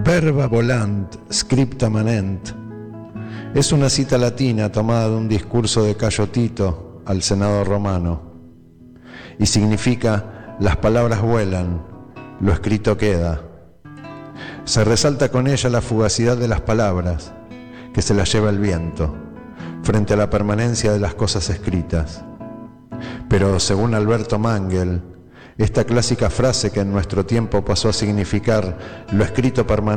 Verba volant, scripta manent. Es una cita latina tomada de un discurso de Cayo Tito al Senado romano y significa: las palabras vuelan, lo escrito queda. Se resalta con ella la fugacidad de las palabras, que se las lleva el viento, frente a la permanencia de las cosas escritas. Pero según Alberto Mangel, esta clásica frase que en nuestro tiempo pasó a significar lo escrito permanente